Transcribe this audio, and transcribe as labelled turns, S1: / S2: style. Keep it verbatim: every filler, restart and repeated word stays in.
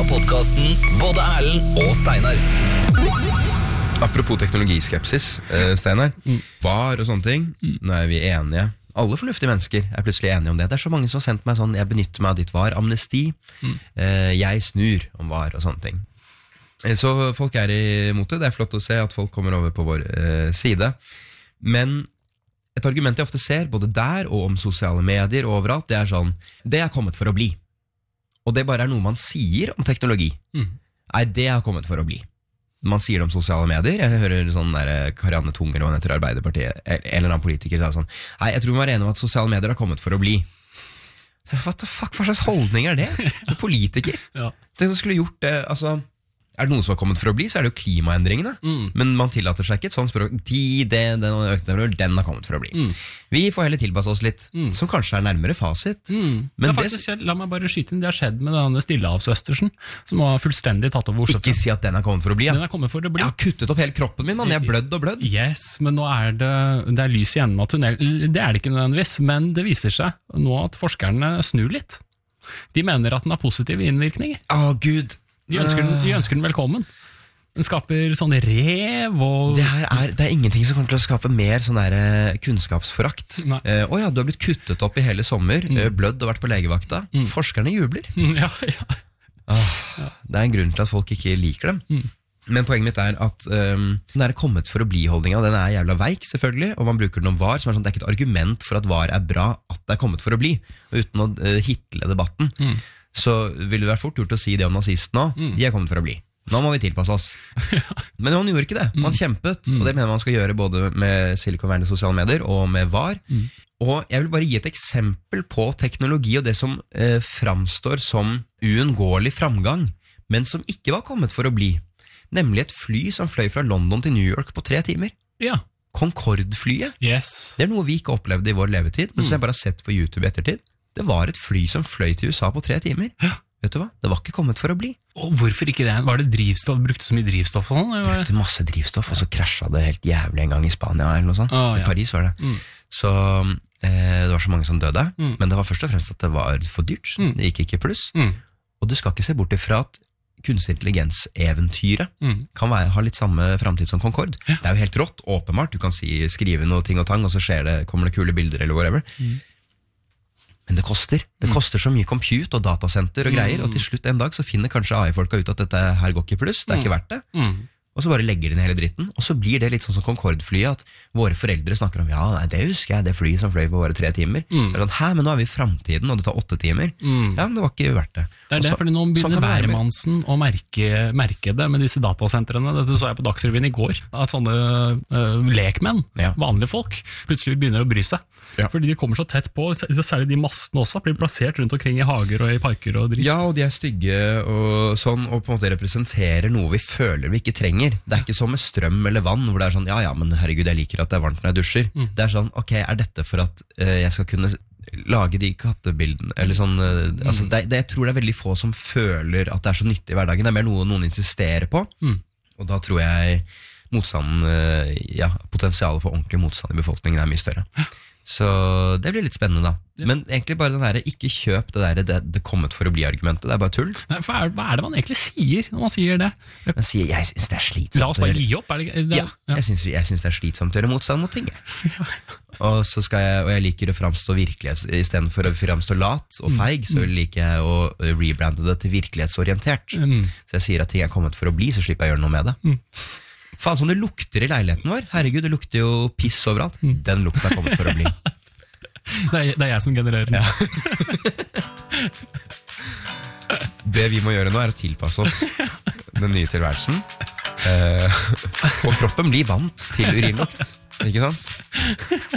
S1: av podcasten Både Erlend og Steinar.
S2: Apropos teknologiskepsis, uh, Steinar. Mm. Var og sånne ting. Mm. Nå er vi enige. Alle fornuftige mennesker er plutselig enige om det. Det er så mange som har sendt meg sånn, jeg benytter meg av ditt var, amnesti. Mm. Uh, jeg snur om var og sånne ting. Så folk er imot det. Det er flott å se at folk kommer over på vår uh, side. Men et argument jeg ofte ser, både der og om sosiale medier og overalt, det er sånn, det er kommet for å bli. Og det bare er noe man sier om teknologi. Mm. Nei, det har kommet for å bli. Man sier det om sosiale medier. Jeg hører sånn der Karianne Tunger og etter Arbeiderpartiet, en eller annen politiker sa sånn, nei, jeg tror vi var enige om at sosiale medier har kommet for å bli. What the fuck, hva slags holdning er det? Du er politiker. Ja. Det som skulle gjort det, altså, er det noe som har kommet for å bli, så er det jo klimaendringene. Mm. Men man tillater seg ikke et sånt språk. De, det, den, økte, den har kommet for å bli. Mm. Vi får heller tilpasse oss litt, mm. som kanskje er nærmere fasit. Mm. Men det
S3: faktisk, det, la meg bare skyte inn, det har skjedd med denne Stillehavsøstersen, som har fullstendig tatt over Oslo.
S2: Ikke si at den har kommet for å bli, ja.
S3: Den har kommet for å bli.
S2: Jeg har kuttet opp hele kroppen min, man. Jeg har blødd og blødd.
S3: Yes, men nå er det, det er lys i enden av tunnel. Det er det ikke nødvendigvis, men det viser seg nå at forskerne snur litt. De mener at den har positive innvirkninger.
S2: Å, oh, Gud.
S3: De ønsker, den, de ønsker den velkommen. Den skaper sånne rev og...
S2: Det, her er, det er ingenting som kommer til å skape mer sånn der kunnskapsforakt. Å uh, oh ja, du har blitt kuttet opp i hele sommer, mm. uh, blødd og vært på legevakta. Mm. Forskerne jubler.
S3: Mm, ja, ja.
S2: Oh, ja. Det er en grunn til at folk ikke liker dem. Mm. Men poenget mitt er at um, den er kommet for å bli-holdninga, den er jævla veik selvfølgelig, og man bruker den om var, som er sånn, det er ikke et argument for at var er bra at det er kommet for å bli, og uten å uh, hitle debatten. Mm. Så ville det vært fort gjort å si det om nazistene også. Mm. De er kommet for å bli. Nå må vi tilpasse oss. Men man gjorde ikke det. Man kjempet, mm. og det mener man skal gjøre både med Silicon Valley sosiale medier og med var. Mm. Og jeg vil bare gi et eksempel på teknologi og det som eh, framstår som uunngåelig framgang, men som ikke var kommet for å bli. Nemlig et fly som fløy fra London til New York på tre timer.
S3: Ja.
S2: Concorde-flyet.
S3: Yes.
S2: Det er noe vi ikke opplevde i vår levetid, men som jeg bare har sett på YouTube i ettertid. Det var et fly som fløy til U S A på tre timer. Ja. Vet du hva? Det var ikke kommet for å bli.
S3: Og hvorfor ikke det? Var det drivstoff? Brukte så mye drivstoff? Og sånn,
S2: brukte masse drivstoff, og så krasja det helt jævlig en gang i Spania eller noe sånt. Ah, ja. I Paris var det. Mm. Så eh, det var så mange som døde, mm. men det var først og fremst at det var for dyrt. Mm. Det gikk ikke pluss. Mm. Og du skal ikke se bort ifra at kunstig intelligens-eventyret mm. kan være, ha litt samme fremtid som Concorde. Ja. Det er jo helt rått, åpenbart. Du kan si, skrive noe ting og tang, og så skjer det, kommer det kule bilder eller whatever. Mm. Men det koster. Det mm. koster så mye compute og datasenter og greier, mm. og til slutt en dag så finner kanskje A I-folka ut at dette her går ikke pluss, det er mm. ikke verdt det. Mm. Og så bare legger de ned hele dritten, og så blir det litt sånn som Concorde-flyet, at våre foreldre snakker om, ja, nei, det husker jeg, det flyet som fløy på bare tre timer. Mm. Det er sånn, hæ, men nå er vi i fremtiden, og det tar åtte timer. Mm. Ja, men det var ikke verdt det.
S3: Det er det, fordi nå begynner Værmannsen å merke, merke det med disse datasentrene. Dette så jeg på Dagsrevyen i går, at sånne uh, lekmenn, ja. Vanlige folk, plutselig begynner å bry seg. Ja. Fordi de kommer så tett på, særlig de mastene også, blir plassert rundt omkring i hager og i parker og dritt.
S2: Ja, og de er stygge og sånn, og på en måte representerer noe vi føler vi ikke trenger. Det er ikke som med strøm eller vann, hvor det er sånn, ja, ja, men herregud, jeg liker at det er varmt når jeg dusjer. Mm. Det er sånn, ok, er dette for at uh, jeg skal kunne lage de kattebildene, eller sånn, uh, mm. altså, det, det, jeg tror det er veldig få som føler at det er så nyttig i hverdagen. Det er mer noe noen insisterer på, mm. og da tror jeg motstanden, uh, ja, potensialet for ordentlig motstand i befolkningen er mye større. Så det blir litt spennende da. Ja. Men egentlig bare den der, ikke kjøp det der det, det kommet for å bli argumentet. Det er bare tull.
S3: Nei, for er, hva er det man egentlig sier når man sier det?
S2: Man sier, jeg synes det er slitsomt.
S3: La oss bare gi opp, er det, er det
S2: ja, ja, jeg synes, jeg synes det er slitsomt å gjøre motstand mot ting. Ja. Og, så skal jeg, og jeg liker å framstå virkelighets, i stedet for å framstå lat og feig, så liker jeg å rebrande det til virkelighetsorientert. Mm. Så jeg sier at ting er kommet for å bli, så slipper jeg å gjøre noe med det. Mm. Faen, sånn det lukter i leiligheten vår. Herregud, det lukter jo piss overalt. Mm. Den lukten er kommet for å bli.
S3: Det er, det er jeg som genererer den.
S2: Ja. Det vi må gjøre nå er å tilpasse oss den nye tilværelsen. Eh, og kroppen blir vant til urinlukt, ikke sant?